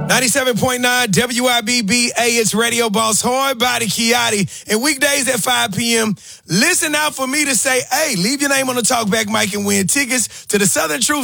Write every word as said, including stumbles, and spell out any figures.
ninety-seven point nine W I B B A, it's Radio Boss, Hard Body Kiati. And weekdays at five p.m., listen out for me to say, hey, leave your name on the talkback mic and win tickets to the Southern Truth